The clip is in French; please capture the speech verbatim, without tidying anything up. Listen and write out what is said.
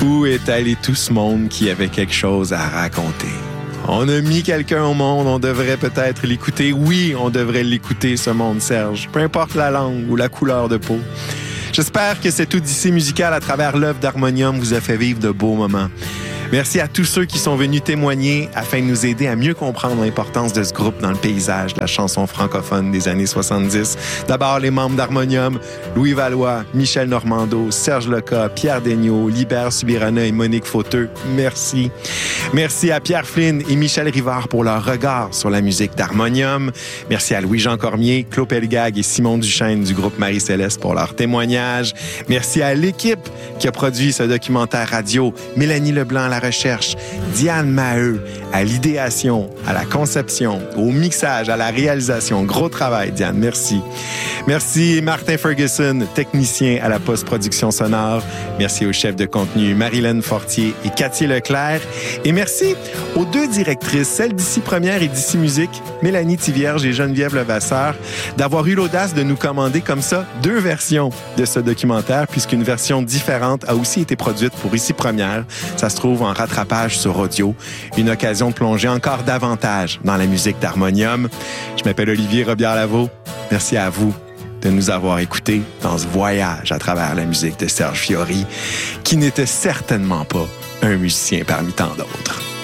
Où est allé tout ce monde qui avait quelque chose à raconter? On a mis quelqu'un au monde, on devrait peut-être l'écouter. Oui, on devrait l'écouter, ce monde, Serge. Peu importe la langue ou la couleur de peau. J'espère que cette odyssée musicale à travers l'œuvre d'Harmonium vous a fait vivre de beaux moments. Merci à tous ceux qui sont venus témoigner afin de nous aider à mieux comprendre l'importance de ce groupe dans le paysage de la chanson francophone des années soixante-dix. D'abord, les membres d'Harmonium, Louis Valois, Michel Normando, Serge Leca, Pierre Daigneault, Libert Subirana et Monique Fauteux. Merci. Merci à Pierre Flynn et Michel Rivard pour leur regard sur la musique d'Harmonium. Merci à Louis-Jean Cormier, Claude Pelgag et Simon Duchesne du groupe Marie-Céleste pour leur témoignage. Merci à l'équipe qui a produit ce documentaire radio, Mélanie Leblanc à la recherche, Diane Maheu à l'idéation, à la conception, au mixage, à la réalisation. Gros travail, Diane, merci. Merci Martin Ferguson, technicien à la post-production sonore. Merci au chef de contenu Marilyn Fortier et Cathy Leclerc. Et merci aux deux directrices, celle d'Ici Première et d'Ici Musique, Mélanie Thivierge et Geneviève Levasseur, d'avoir eu l'audace de nous commander comme ça deux versions de ce documentaire, puisqu'une version différente a aussi été produite pour Ici Première. Ça se trouve en rattrapage sur audio. Une occasion de plonger encore davantage dans la musique d'Harmonium. Je m'appelle Olivier Robillard-Lavaux. Merci à vous de nous avoir écoutés dans ce voyage à travers la musique de Serge Fiori, qui n'était certainement pas un musicien parmi tant d'autres.